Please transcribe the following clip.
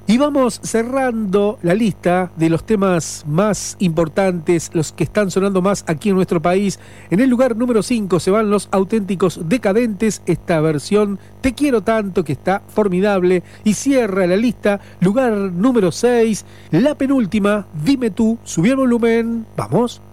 Y vamos cerrando la lista de los temas más importantes, los que están sonando más aquí en nuestro país. En el lugar número 5 se van Los Auténticos Decadentes, esta versión Te Quiero Tanto, que está formidable. Y cierra la lista, lugar número 6, la penúltima, Dime Tú. Subí el volumen, vamos.